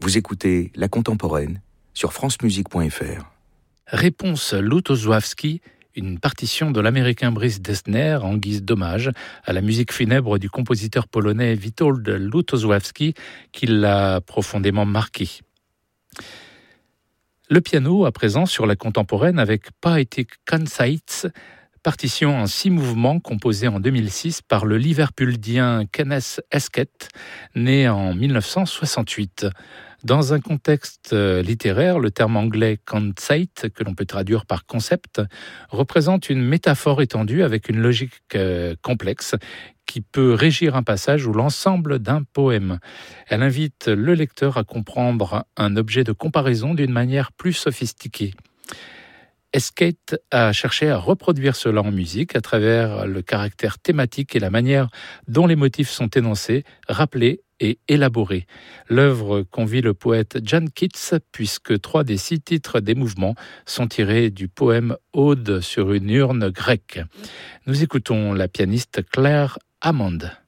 Vous écoutez La Contemporaine sur francemusique.fr. Réponse Lutosławski, une partition de l'américain Brice Dessner en guise d'hommage à la musique funèbre du compositeur polonais Witold Lutosławski qui l'a profondément marqué. Le piano à présent sur La Contemporaine avec Poetic Concerts, partition en 6 mouvements composée en 2006 par le liverpuldien Kenneth Esket, né en 1968. Dans un contexte littéraire, le terme anglais conceit, que l'on peut traduire par concept, représente une métaphore étendue avec une logique complexe qui peut régir un passage ou l'ensemble d'un poème. Elle invite le lecteur à comprendre un objet de comparaison d'une manière plus sophistiquée. Esket a cherché à reproduire cela en musique à travers le caractère thématique et la manière dont les motifs sont énoncés, rappelés et élaborés. L'œuvre convie le poète Jan Keats puisque 3 des 6 titres des mouvements sont tirés du poème Aude sur une urne grecque. Nous écoutons la pianiste Claire Hammond.